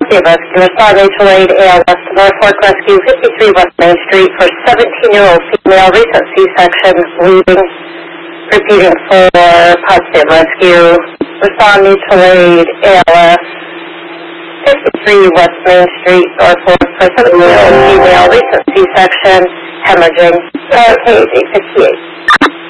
State Rescue. Respond mutual aid AL West to Norfolk Rescue, 53 West Main Street for 17-year-old female, recent C-section, bleeding. Repeating for Pod State Rescue. Respond mutual aid ALS, 53 West Main Street, Norfolk for 17-year-old female, recent C-section, hemorrhaging. KJ 58.